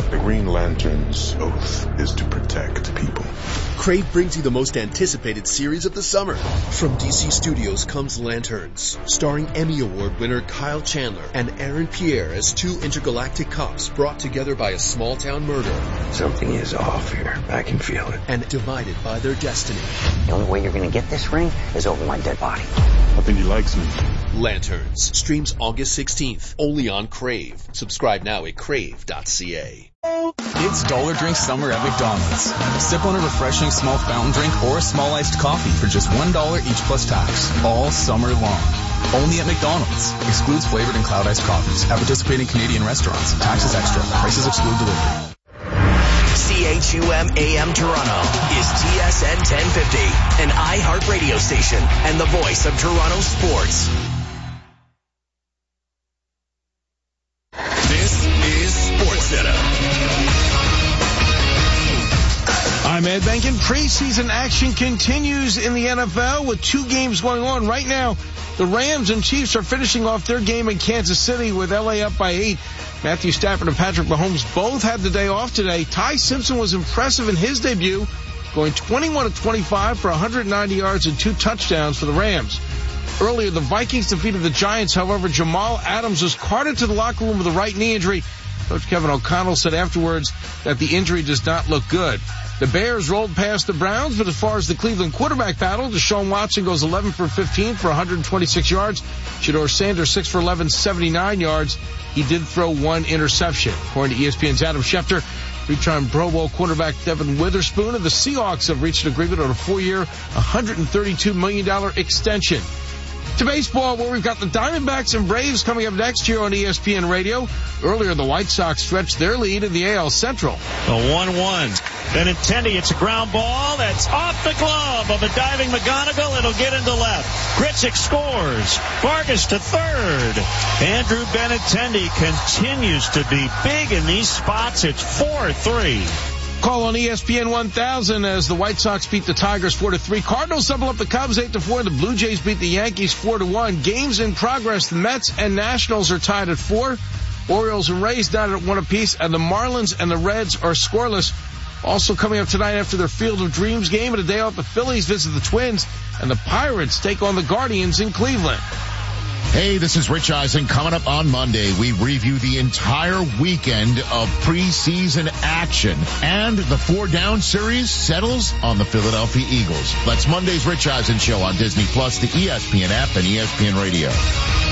The Green Lantern's oath is to protect people. Crave brings you the most anticipated series of the summer. From DC Studios comes Lanterns, starring Emmy Award winner Kyle Chandler and Aaron Pierre as two intergalactic cops brought together by a small-town murder. Something is off here. I can feel it. And divided by their destiny. The only way you're going to get this ring is over my dead body. I think he likes me. Lanterns streams August 16th, only on Crave. Subscribe now at crave.ca. It's Dollar Drink Summer at McDonald's. Sip on a refreshing small fountain drink or a small iced coffee for just $1 each plus tax, all summer long. Only at McDonald's. Excludes flavored and cloud iced coffees at participating Canadian restaurants. Taxes extra. Prices exclude delivery. CHUM AM Toronto is TSN 1050, an iHeart radio station and the voice of Toronto sports. This is SportsCenter. I'm Ed Benkin. Preseason action continues in the NFL with two games going on right now. The Rams and Chiefs are finishing off their game in Kansas City with LA up by 8. Matthew Stafford and Patrick Mahomes both had the day off today. Ty Simpson was impressive in his debut, going 21-25 for 190 yards and 2 touchdowns for the Rams. Earlier, the Vikings defeated the Giants. However, Jamal Adams was carted to the locker room with a right knee injury. Coach Kevin O'Connell said afterwards that the injury does not look good. The Bears rolled past the Browns, but as far as the Cleveland quarterback battle, Deshaun Watson goes 11 for 15 for 126 yards. Shedeur Sanders 6 for 11, 79 yards. He did throw 1 interception. According to ESPN's Adam Schefter, 3-time Pro Bowl quarterback Devin Witherspoon and the Seahawks have reached an agreement on a 4-year, $132 million extension. To baseball, where we've got the Diamondbacks and Braves coming up next year on ESPN Radio. Earlier, the White Sox stretched their lead in the AL Central. A 1-1. Benintendi, it's a ground ball that's off the glove of a diving McGonigal. It'll get into left. Grichuk scores. Vargas to third. Andrew Benintendi continues to be big in these spots. It's 4-3. Call on ESPN 1000 as the White Sox beat the Tigers 4-3. Cardinals double up the Cubs 8-4. The Blue Jays beat the Yankees 4-1. Games in progress. The Mets and Nationals are tied at 4. Orioles and Rays down at 1 apiece, and the Marlins and the Reds are scoreless. Also coming up tonight after their Field of Dreams game and a day off, the Phillies visit the Twins, and the Pirates take on the Guardians in Cleveland. Hey, this is Rich Eisen. Coming up on Monday, we review the entire weekend of preseason action. And the 4-down series settles on the Philadelphia Eagles. That's Monday's Rich Eisen Show on Disney+, the ESPN app, and ESPN Radio.